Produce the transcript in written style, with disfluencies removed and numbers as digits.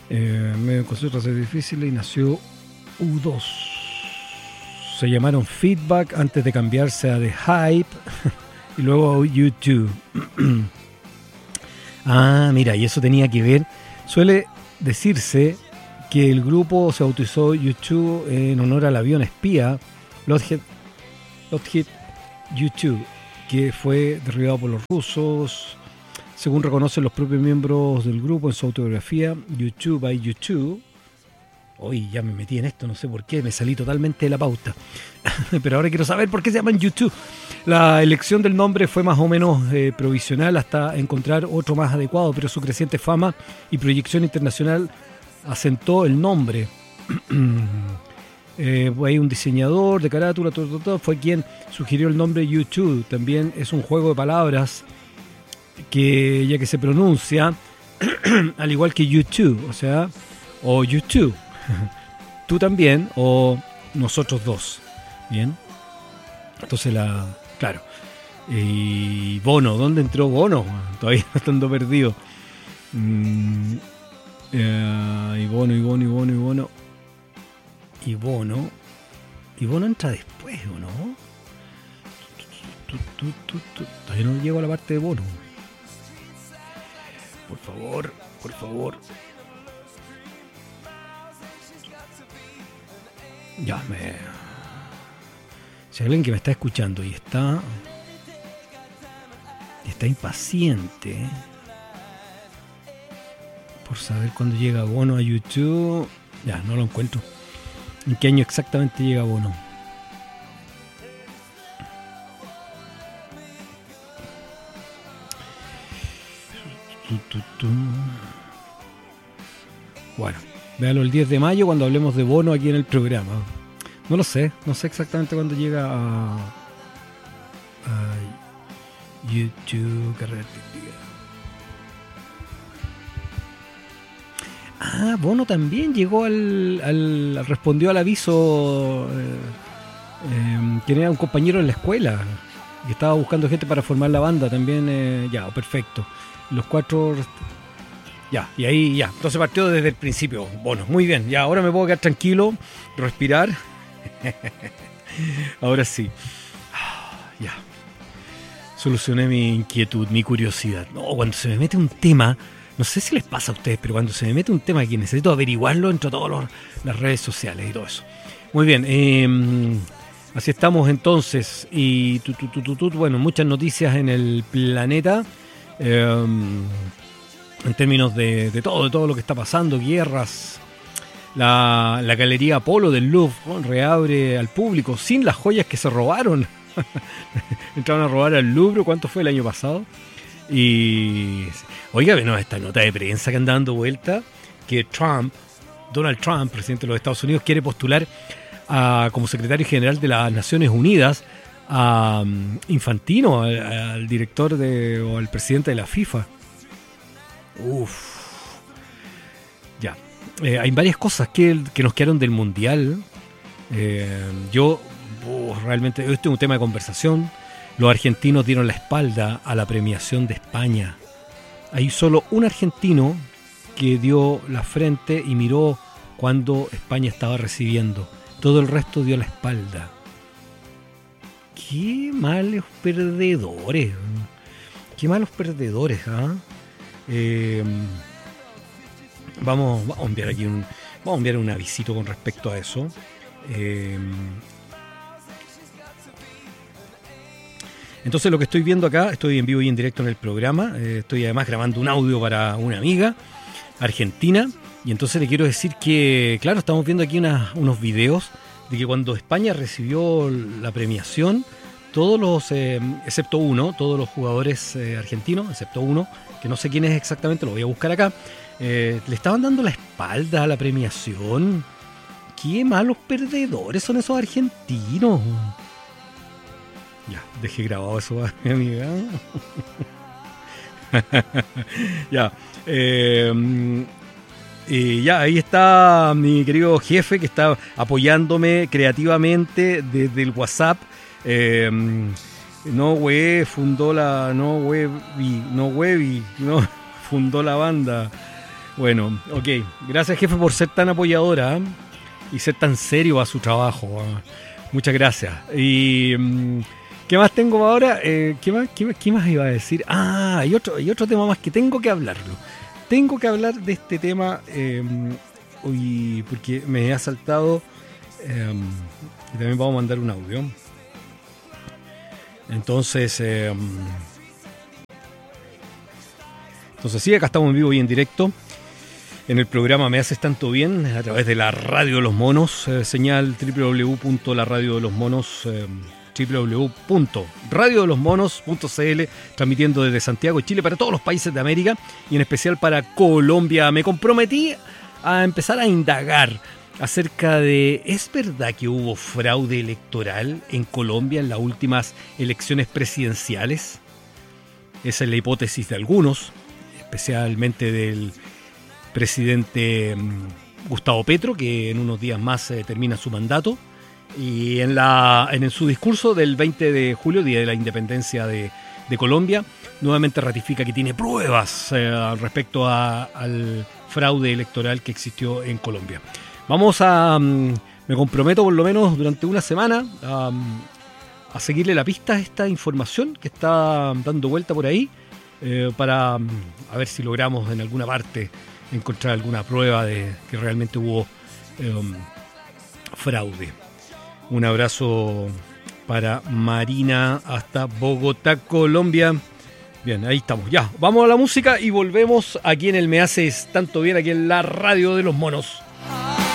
Medio consulta ser difícil y nació U2. Se llamaron Feedback antes de cambiarse a The Hype y luego a YouTube. Ah, mira, y eso tenía que ver. Suele decirse que el grupo se bautizó YouTube en honor al avión espía Lockheed YouTube, que fue derribado por los rusos. Según reconocen los propios miembros del grupo en su autobiografía, YouTube by YouTube. Hoy ya me metí en esto, no sé por qué, me salí totalmente de la pauta. Pero ahora quiero saber por qué se llaman YouTube. La elección del nombre fue más o menos provisional hasta encontrar otro más adecuado, pero su creciente fama y proyección internacional asentó el nombre. Hay un diseñador de carátula, fue quien sugirió el nombre YouTube. También es un juego de palabras que ya que se pronuncia al igual que YouTube, o sea, o YouTube, tú también o nosotros dos, bien. Entonces claro. Y Bono, ¿dónde entró Bono? Todavía no estando perdido. Y Bono entra después, ¿o no? Todavía no llego a la parte de Bono. Por favor. Si hay alguien que me está escuchando y está impaciente por saber cuándo llega Bono a YouTube, ya, no lo encuentro. ¿En qué año exactamente llega Bono? Bueno, véalo el 10 de mayo cuando hablemos de Bono aquí en el programa. No sé exactamente cuándo llega a YouTube, carrera artística. Ah, Bono también llegó respondió al aviso, quien era un compañero en la escuela y estaba buscando gente para formar la banda también, ya, perfecto. Los cuatro, ya, y ahí ya, entonces partió desde el principio. Bono, muy bien, ya, ahora me puedo quedar tranquilo, respirar. Ahora sí, ya, solucioné mi inquietud, mi curiosidad. No, cuando se me mete un tema, no sé si les pasa a ustedes, pero cuando se me mete un tema que necesito averiguarlo entre todas las redes sociales y todo eso. Muy bien, así estamos entonces. Y bueno, muchas noticias en el planeta, en términos de todo lo que está pasando, guerras. La Galería Apolo del Louvre, ¿no?, reabre al público sin las joyas que se robaron. Entraron a robar al Louvre, ¿cuánto fue el año pasado? Y oiga, bueno, esta nota de prensa que anda dando vuelta, que Donald Trump, presidente de los Estados Unidos, quiere postular como secretario general de las Naciones Unidas a Infantino, al director o al presidente de la FIFA. Ya. Hay varias cosas que nos quedaron del Mundial. Realmente, esto es un tema de conversación. Los argentinos dieron la espalda a la premiación de España. Hay solo un argentino que dio la frente y miró cuando España estaba recibiendo. Todo el resto dio la espalda. Qué malos perdedores. ¿Ah? Vamos a enviar aquí vamos a enviar un avisito con respecto a eso. Entonces lo que estoy viendo acá, estoy en vivo y en directo en el programa, estoy además grabando un audio para una amiga argentina, y entonces le quiero decir que, claro, estamos viendo aquí unos videos de que cuando España recibió la premiación, todos los, excepto uno, todos los jugadores argentinos, excepto uno, que no sé quién es exactamente, lo voy a buscar acá, le estaban dando la espalda a la premiación. Qué malos perdedores son esos argentinos. Ya, dejé grabado eso, mi amiga. Ya. Y ya, ahí está mi querido jefe que está apoyándome creativamente desde el WhatsApp. Fundó la banda. Bueno, ok. Gracias, jefe, por ser tan apoyadora, ¿eh? Y ser tan serio a su trabajo. Muchas gracias. Y ¿qué más tengo ahora? ¿Qué más iba a decir? Hay otro tema más que tengo que hablarlo. Tengo que hablar de este tema hoy porque me ha saltado y también vamos a mandar un audio. Entonces sí, acá estamos en vivo y en directo en el programa Me Haces Tanto Bien a través de la Radio de los Monos, señal www.laradiodelosmonos, www.radiodelosmonos.cl, transmitiendo desde Santiago, Chile, para todos los países de América y en especial para Colombia. Me comprometí a empezar a indagar acerca de, ¿es verdad que hubo fraude electoral en Colombia en las últimas elecciones presidenciales? Esa es la hipótesis de algunos, especialmente del presidente Gustavo Petro, que en unos días más termina su mandato, y en su discurso del 20 de julio, Día de la Independencia de Colombia, nuevamente ratifica que tiene pruebas respecto al fraude electoral que existió en Colombia. Me comprometo por lo menos durante una semana a seguirle la pista a esta información que está dando vuelta por ahí, para a ver si logramos en alguna parte encontrar alguna prueba de que realmente hubo fraude. Un abrazo para Marina hasta Bogotá, Colombia. Bien, ahí estamos. Ya, vamos a la música y volvemos aquí en el Me Haces Tanto Bien, aquí en la Radio de los Monos.